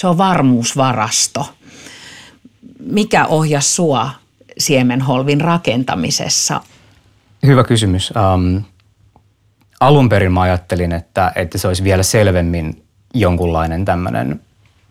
Se on varmuusvarasto. Mikä ohjasi sua siemenholvin rakentamisessa? Hyvä kysymys. Alun perin mä ajattelin, että se olisi vielä selvemmin jonkunlainen tämmöinen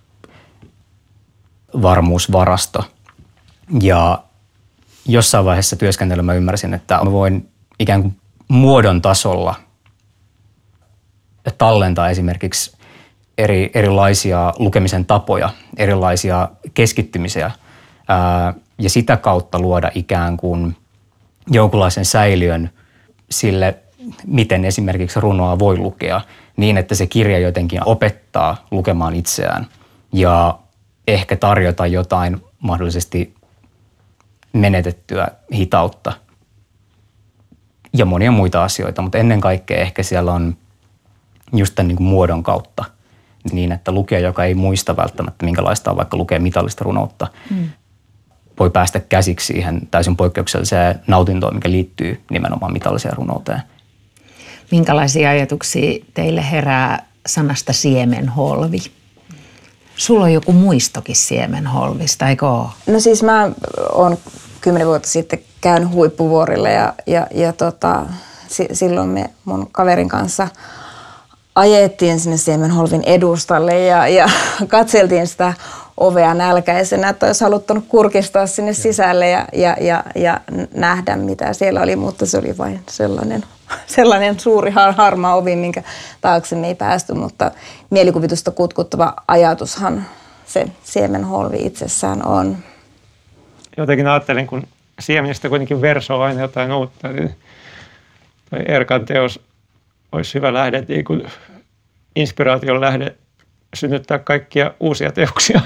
varmuusvarasto. Ja jossain vaiheessa työskentelyllä mä ymmärsin, että mä voin ikään kuin muodon tasolla tallentaa esimerkiksi erilaisia lukemisen tapoja, erilaisia keskittymisiä ja sitä kautta luoda ikään kuin jonkunlaisen säiliön sille, miten esimerkiksi runoa voi lukea niin, että se kirja jotenkin opettaa lukemaan itseään ja ehkä tarjota jotain mahdollisesti menetettyä hitautta ja monia muita asioita, mutta ennen kaikkea ehkä siellä on just tämän niin kuin muodon kautta niin, että lukija, joka ei muista välttämättä minkälaista on vaikka lukee mitallista runoutta, voi päästä käsiksi siihen täysin poikkeukselliseen nautintoon, mikä liittyy nimenomaan mitalliseen runouteen. Minkälaisia ajatuksia teille herää sanasta siemenholvi? Sulla on joku muistokin siemenholvista, eikö ole? No siis mä oon 10 vuotta sitten käynyt Huippuvuorille ja silloin me mun kaverin kanssa ajettiin sinne siemenholvin edustalle ja katseltiin sitä ovea nälkäisenä, että olisi haluttanut kurkistaa sinne sisälle ja nähdä, mitä siellä oli, mutta se oli vain sellainen suuri harmaa ovi, minkä taakse me ei päästy, mutta mielikuvitusta kutkuttava ajatushan se siemenholvi itsessään on. Jotenkin ajattelin, kun siemenestä kuitenkin versoo aina jotain uutta, niin toi Erkan teos olisi hyvä lähde, niin kuin inspiraation lähde synnyttää kaikkia uusia teoksia.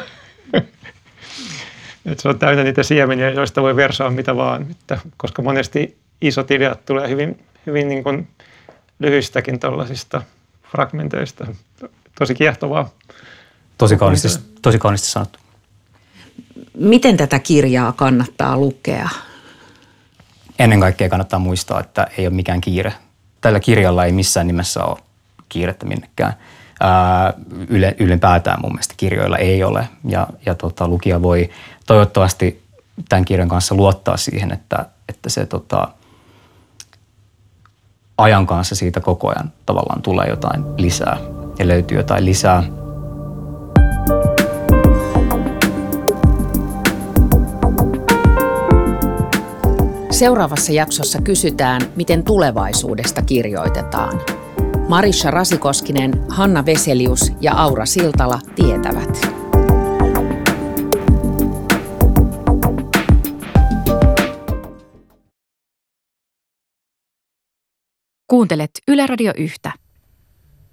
Et se on täynnä niitä siemeniä, joista voi versoa mitä vaan, koska monesti isot ideat tulee hyvin niin kuin lyhyistäkin tuollaisista fragmenteista. Tosi kiehtovaa. Tosi kauniisti sanottu. Miten tätä kirjaa kannattaa lukea? Ennen kaikkea kannattaa muistaa, että ei ole mikään kiire. Tällä kirjalla ei missään nimessä ole kiirettä minnekään. Ylipäätään mun mielestä kirjoilla ei ole. Ja lukija voi toivottavasti tämän kirjan kanssa luottaa siihen, että se ajan kanssa siitä koko ajan tavallaan tulee jotain lisää ja löytyy jotain lisää. Seuraavassa jaksossa kysytään, miten tulevaisuudesta kirjoitetaan. Marisha Rasikoskinen, Hanna Veselius ja Aura Siltala tietävät. Kuuntelet Yle Radio 1.